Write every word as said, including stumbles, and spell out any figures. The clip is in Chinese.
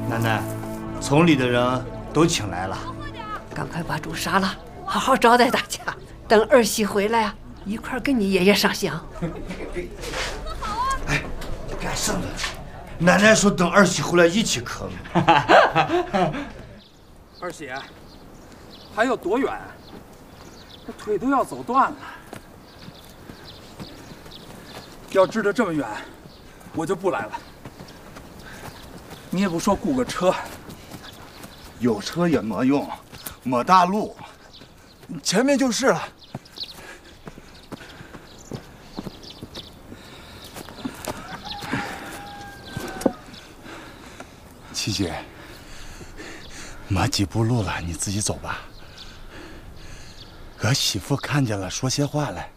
奶奶，村里的人都请来了， 赶快把猪杀了，好好招待大家。等儿媳回来啊，一块儿跟你爷爷上香。 哎，干什么？奶奶说等儿媳回来一起磕。 二媳，还有多远？这腿都要走断了。要知道这么远，我就不来了。你也不说雇个车， 有车也没用，没大路，前面就是了。七姐，没几步路了，你自己走吧。俺媳妇看见了，说些话来。